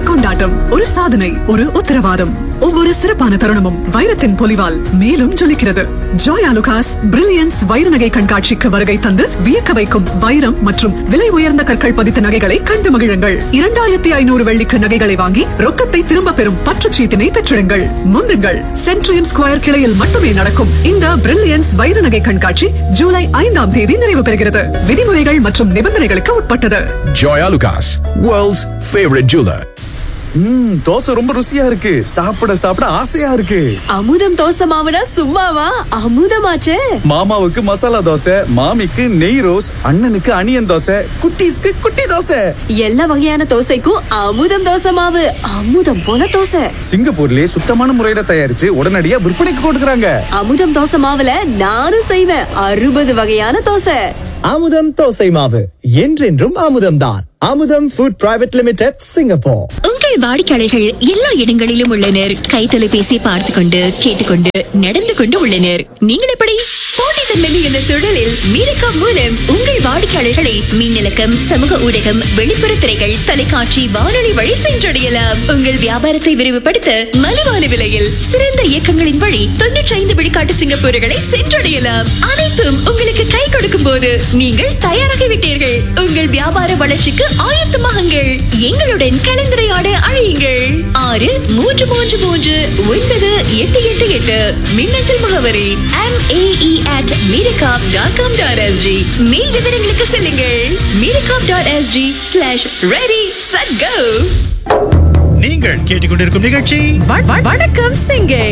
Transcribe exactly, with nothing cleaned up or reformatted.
கொண்டாட்டம், ஒரு சாதனை, ஒரு உத்தரவாதம். ஒவ்வொரு சிறப்பான தருணமும் வைரத்தின் பொலிவால் மேலும் ஜொலிக்கிறது. ஜோயா லுகாஸ் பிரில்லியன்ஸ் வைர நகை கண்காட்சிக்கு வருகை தந்து வியக்க வைக்கும் வைரம் மற்றும் விலை உயர்ந்த கற்கள் பதித்த நகைகளை கண்டு மகிழுங்கள். இரண்டாயிரத்தி ஐநூறு வெள்ளிக்கு நகைகளை வாங்கி ரொக்கத்தை திரும்ப பெறும் பற்றுச்சீட்டினை பெற்றிடுங்கள். முந்துங்கள். சென்ட்ரியம் ஸ்கொயர் கிளையில் மட்டுமே நடக்கும் இந்த பிரில்லியன்ஸ் வைர நகை கண்காட்சி ஜூலை ஐந்தாம் தேதி நிறைவு பெறுகிறது. விதிமுறைகள் மற்றும் நிபந்தனைகளுக்கு உட்பட்டது. Joya Lucas, world's favorite jeweler. ம் தோசை ரொம்ப ருசியா இருக்கு. சாப்பிட சாப்பிட ஆசையா இருக்கு. அமுதம் தோசை மாவுனா சும்மாவா? அமுதமாச்சே. மாமாவுக்கு மசாலா தோசை, மாமிக்கு நெய் ரோஸ், அண்ணனுக்கு அனியன் தோசை, குட்டீஸ்க்கு குட்டி தோசை. எல்லா வகையான தோசைக்கும் அமுதம் தோசை மாவு. அமுதம் போல தோசை. சிங்கப்பூர்லயே சுத்தமான முறையில தயாரிச்சு உடனடியா விற்பனைக்கு கொடுக்கறாங்க. அமுதம் தோசை மாவுல நானும் செய்வேன். அறுபது வகையான தோசை. அமுதம் தோசை மாவு என்றென்றும் அமுதம்தான். அமுதம் ஃபுட் பிரைவேட் லிமிடெட், சிங்கப்பூர். உங்கள் வாடிக்கையாளர்கள் எல்லா இடங்களிலும் உள்ளனர். கை தொலைபேசி பார்த்து கொண்டு கேட்டுக்கொண்டு நடந்து கொண்டு உள்ளனர். நீங்கள் எப்படி? போட்டித்தன்மை இந்த சூழலில் மீரக்கா மூலம் உங்கள் வாடிக்கையாளர்களை மின்னலக்கம், சமூக ஊடகம், வெளிப்புற திரைகள், தொலைக்காட்சி, வானொலி வழி சென்றடையலாம். உங்கள் வியாபாரத்தை விரிவுபடுத்த மலிவான விலையில் சிறந்த இயக்கங்களின் வழி தொன்னூற்றி ஐந்து விழுக்காட்டு சிங்கப்பூர்களை சென்றடையலாம். அனைத்தும் உங்களுக்கு கை கொடுக்கும் போது நீங்கள் தயாராகிவிட்டீர்கள். உங்கள் வியாபார வளர்ச்சிக்கு ஆயத்தமாகுங்கள். எங்களுடன் கலந்துரையாட அழையுங்கள். ஆறு மூன்று மூன்று மூன்று ஒன்பது எட்டு எட்டு எட்டு. மின்னஞ்சல் முகவரி M A E at மீரகாப் dot com dot S G. மேல் விவரங்களுக்கு செல்லுங்கள். மீரகாப் dot S G slash ready set go. நீங்கள் கேட்டுக்கொண்டிருக்கும் நிகழ்ச்சி வணக்கம் சிங்கை.